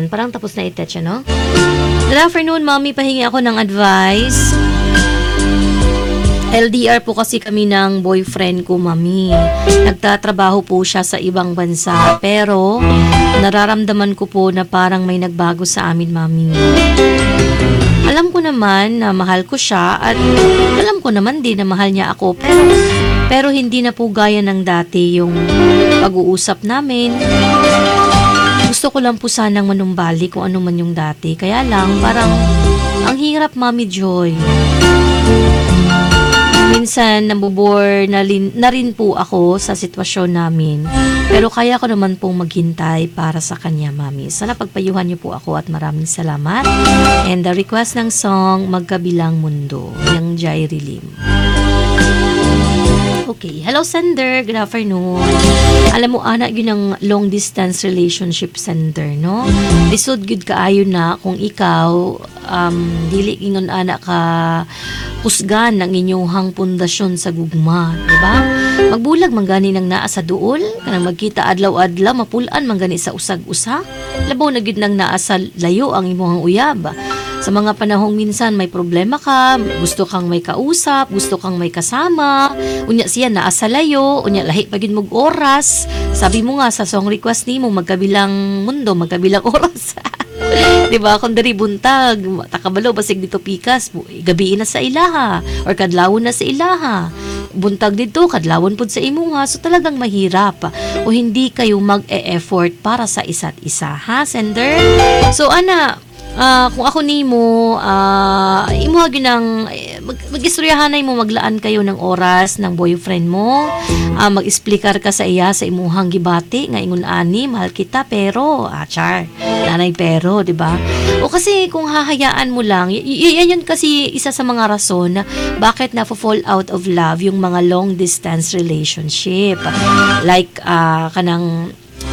Ayan, parang tapos na i-touch, ano? Good afternoon, Mommy. Pahingi ako ng advice. LDR po kasi kami ng boyfriend ko, Mami. Nagtatrabaho po siya sa ibang bansa. Pero, nararamdaman ko po na parang may nagbago sa amin, Mami. Alam ko naman na mahal ko siya at alam ko naman din na mahal niya ako. Pero hindi na po gaya ng dati yung pag-uusap namin. Gusto ko lang po sanang manumbalik kung ano man yung dati. Kaya lang, parang ang hirap, Mami Joy. Minsan, nabubore na rin po ako sa sitwasyon namin. Pero kaya ko naman pong maghintay para sa kanya, Mami. Sana pagpayuhan niyo po ako at maraming salamat. And the request ng song, Magkabilang Mundo, ng Jairi Lim. Okay. Hello, sender. Good afternoon. Alam mo, anak, yun ang long distance relationship, sender, no? Lisod good kaayo na kung ikaw, dili ingon anak ka husgan ng inyong hang pundasyon sa gugma, di ba? Magbulag manggani nang naa sa duol, kanang magkita adlaw-adlaw, mapulan manggani sa usag-usa. Labaw na gid nang naa sa layo ang imong uyab. Sa mga panahong minsan may problema ka, gusto kang may kausap, gusto kang may kasama, unya siya naa sa layo, unya lahi pa gid mog oras. Sabi mo nga sa song request nimo, magkabilang mundo, magkabilang oras. Diba? Kung dari buntag, takabalo, basig dito pikas, gabi na sa ilaha, or kadlawon na sa ilaha. Buntag dito, kadlawon pud sa imuha, so talagang mahirap. O hindi kayo mag-e-effort para sa isa't isa, ha, sender? So, ana, kung ako nimo, imuha ginang mag-istoryahanay mo, maglaan kayo ng oras ng boyfriend mo, mag-explicar ka sa iya sa imuhang gibati nga ingon ani mahal kita pero char nanay pero, di ba? O kasi kung hahayaan mo lang, yan kasi isa sa mga rason bakit na-fall out of love yung mga long distance relationship, like kanang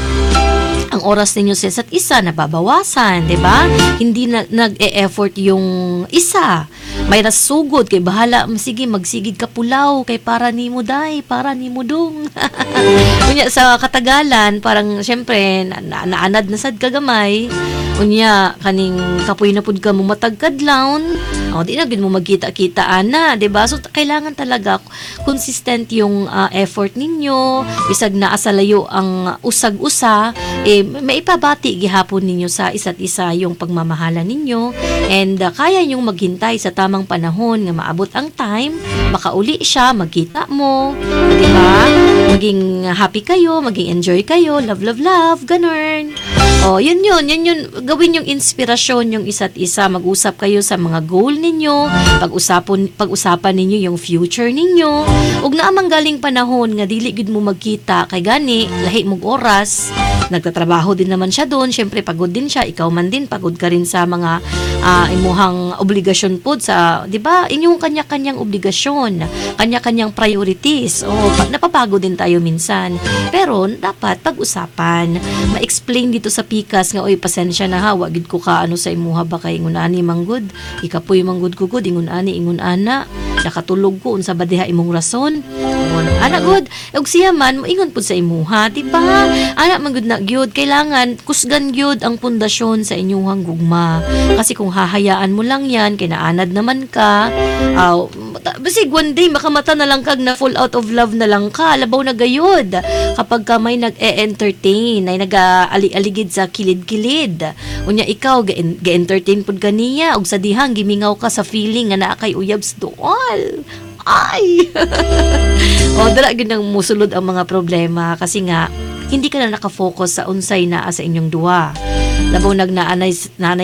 ang oras ninyo sa isa't isa nababawasan, 'di ba? Hindi na nag-e-effort yung isa. May nasugod kay bahala, sige magsigig ka pulaw kay para nimo day, para nimo dong. Unya sa katagalan, parang syempre naanad na sad kagamay. Unya kaning kapoy na pud ka mo matag kadlawon. Di na gid mo magkita-kita ana, 'di ba? So kailangan talaga consistent yung effort ninyo. Bisag naa sa layo ang usag-usa, maipabati gihapon ninyo sa isa't isa yung pagmamahalan ninyo, and kaya nyong maghintay sa tamang panahon nga maabot ang time, makauli siya, magkita mo, di ba? Maging happy kayo, maging enjoy kayo, love, love, love, ganun. Yun, gawin yung inspirasyon yung isa't isa, mag-usap kayo sa mga goal ninyo, pag-usapan ninyo yung future ninyo, ug naamang galing panahon nga dili gid mo magkita kay gani lahi mong oras, nagtatrabaho din naman siya doon, syempre pagod din siya, ikaw man din pagod ka rin sa mga imuhang obligasyon po sa, di ba, inyong kanya-kanyang obligasyon, kanya-kanyang priorities. Napapagod din tayo minsan, pero dapat pag-usapan, ma-explain dito sa pikas nga, oy pasensya na ha, wagid ko ka ano sa imuha ba kay ingon ani manggod, ikapoy manggod kugod, ingon ani ingon ana, nakatulog ko unsa ba diha imong rason, ana good, ug siya man moingon pud sa imuha, di ba? Ana manggod na gyud, kailangan kusgan gyud ang pundasyon sa inyong gugma, kasi kung hahayaan mo lang yan, kinaanad naman ka, basig one day makamata na lang kag na fall out of love na lang ka, labaw na gayud kapag ka may nag-e-entertain, ay nag-aligid sa kilid-kilid, unya ikaw ga-entertain pud kaniya, ug sa dihang gimingaw ka sa feeling nga naa kay uyab sa dual. Ay! Dala gyud nang musulod ang mga problema kasi nga hindi ka na nakafocus sa unsay naa sa inyong duwa. Labaw nanay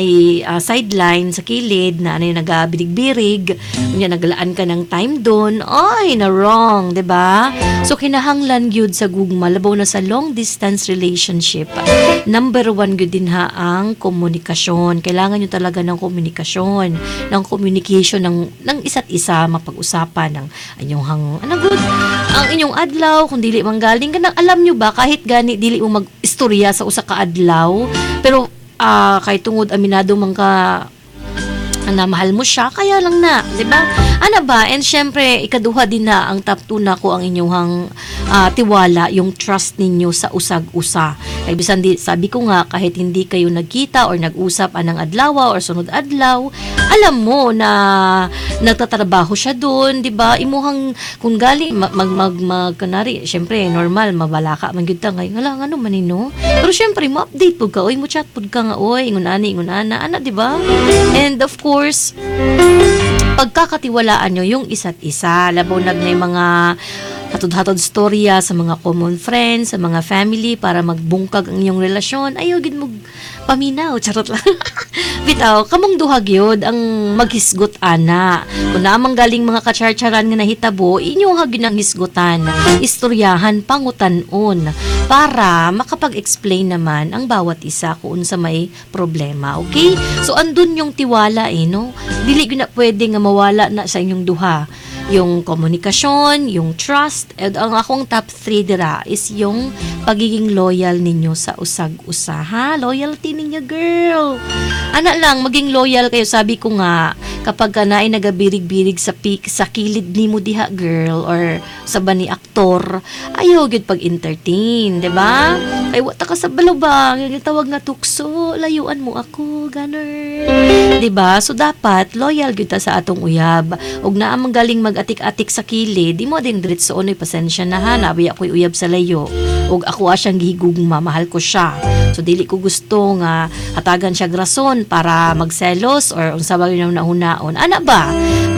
sideline sa kilid, nanay nagabirig-birig, unya naglaan ka ng time doon, ay na wrong, 'di ba? So kinahanglan gyud sa gugma, labaw na sa long distance relationship. Number 1 gyud din ha ang komunikasyon. Kailangan nyo talaga ng komunikasyon, ng communication ng isa't isa, mapag-usapan ng inyong ang inyong adlaw, kung dili manggaling ka nang alam nyo ba, kahit gani dili mo mag-istorya sa usa ka adlaw, pero kay tungod aminado man ka na mahal mo siya, kaya lang na, di ba? Ano ba? And syempre, ikaduha din na ang top 2 na ko ang inyong tiwala, yung trust ninyo sa usag-usa. Kaya bisan sabi ko nga, kahit hindi kayo nagkita or nag-usap anang adlaw or sunod adlaw, alam mo na nagtatrabaho siya doon, di ba? Imuhang, kung galing, kanari, syempre, normal, mabalaka, man gyud ta ngayon, nga ano manino? Pero syempre, mo-update po ka, oy, mo-chat po ka nga, oy, ingon ana, di ba? And of course, pagkakatiwalaan nyo yung isa't isa. Labaw na yung mga hatod-hatod storya sa mga common friends, sa mga family, para magbungkag ang inyong relasyon. Ayaw, gid mo paminaw. Charot lang. Bitaw, kamong duhag yun ang maghisgot ana. Kung naamang galing mga kacharcharan nga nahitabo, inyo hagin ang hisgutan. Istoryahan, pangutan-on. Para makapag-explain naman ang bawat isa kung sa may problema. Okay? So, andun yung tiwala no? Dili ko na pwede nga mawala na sa inyong duha. Yung komunikasyon, yung trust, at ang akong top 3 dira is yung pagiging loyal ninyo sa usag-usa. Ha? Loyalty ninyo, girl. Ana lang, maging loyal kayo. Sabi ko nga, kapag ka na ay nagabirig-birig sa kilid ni mo diha, girl, or sa bani aktor, ayaw gyud pag-entertain, di ba? Ay, wata ka sa balubang, yung tawag nga tukso, layuan mo ako, ganun. Di ba? So, dapat, loyal gyud ta sa atong uyab. Og na amang galing mag-atik-atik sa kilid, di mo din diretso onoy, pasensya na ha, nabi ako'y uyab sa layo. Og ako siyang gihigugma, mahal ko siya. So, dili ko gusto nga hatagan siya rason para magselos or unsa ba yun ang nahunaon. Ana ba?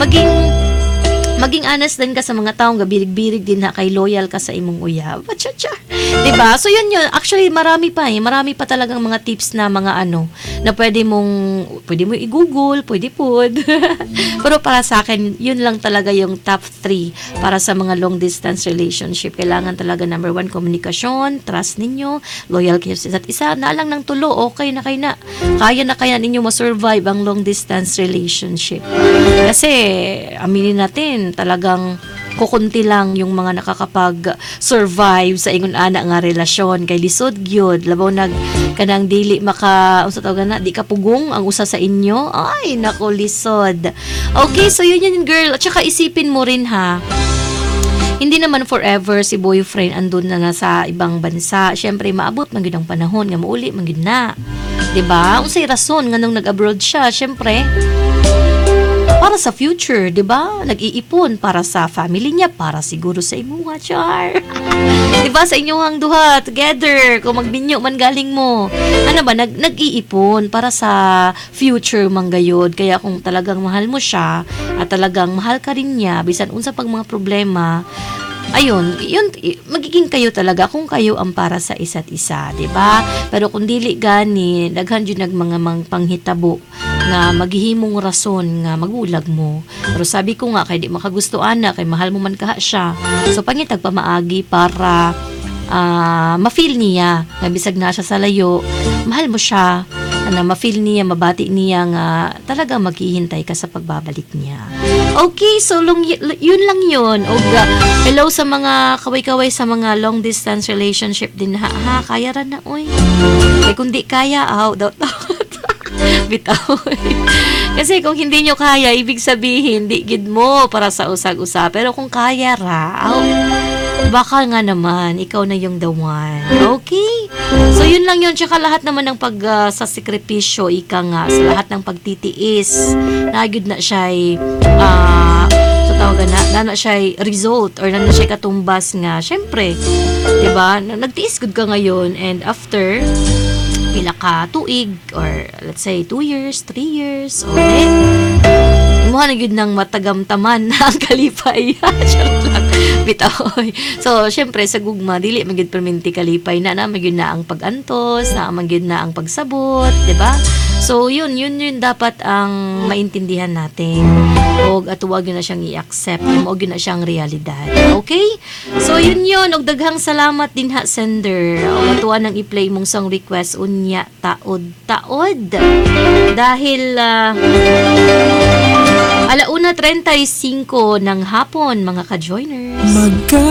Maging honest din ka sa mga taong gabirig-birig din na kay loyal ka sa imong uyab. Cha-cha. Diba? So yun. Actually, marami pa talagang mga tips na mga na pwede mo i-google, pwede po. Pero para sa akin, yun lang talaga yung top 3 para sa mga long distance relationship. Kailangan talaga number 1, komunikasyon, trust ninyo, loyal kayo sa isa't isa. Na lang ng tulo, okay na kayo na. Kaya na kaya ninyo ma-survive ang long distance relationship. Kasi, aminin natin, talagang kukunti lang yung mga nakakapag-survive sa ingon ana nga relasyon kay lisod gyud labaw kanang dili unsa tawag na di ka pugong ang usa sa inyo, ay nako lisod. Okay, so yun girl, at saka isipin mo rin ha, hindi naman forever si boyfriend andun na nasa ibang bansa. Syempre maabot man gyud ang panahon nga mauli man gyud na, diba? Unsay rason nga nung nag-abroad siya, syempre para sa future, di ba? Nag-iipon para sa family niya, para siguro sa imuha, char. Di ba? Sa inyong duha, together, kung magbinyo man galing mo. Ano ba? Nag-iipon para sa future manggayod. Kaya kung talagang mahal mo siya, at talagang mahal ka rin niya, bisan unsa pag mga problema, ayun, magiging kayo talaga kung kayo ang para sa isa't isa, di ba? Pero kung dili gani, daghan jud mga panghitabo nga maghihimong rason nga magulag mo. Pero sabi ko nga, kay di makagusto ana, kay mahal mo man kaha siya. So pangitag pamaagi para ma-feel niya nga bisag na siya sa layo, mahal mo siya, na ma-feel niya, mabati niya nga talaga maghihintay ka sa pagbabalik niya. Okay, so yun lang yun. O hello sa mga kaway-kaway sa mga long distance relationship din ha, kaya ra na oy. Kay kung di kaya, doubt. Bitaw. Kasi kung hindi nyo kaya, ibig sabihin, di gid mo para sa usag-usa. Pero kung kaya ra, baka nga naman, ikaw na yung the one. Okay? So, yun lang yun. Tsaka lahat naman ng sa sakripisyo, ika nga, sa lahat ng pagtitiis, nagyod na siya'y, tawagan na siya'y result or na siya'y katumbas nga. Syempre, diba? Nagtiis good ka ngayon and after pila ka tuig or let's say 2 years, 3 years, o imuha na yun ng matagamtaman ang kalipay. Charot lang. Bitaw. So, syempre, sa gugma, dili magyud perminti kalipay na magyud na ang pag-antos, na magyud na ang pagsabot, diba? So, yun dapat ang maintindihan natin. O atuwag yun na siyang i-accept. O yun na siyang realidad. Okay? So, yun. Og daghang salamat din ha, sender. O atuwa nang i-play mong song request unya taod. Dahil, 1:35 ng hapon, mga ka-joiners.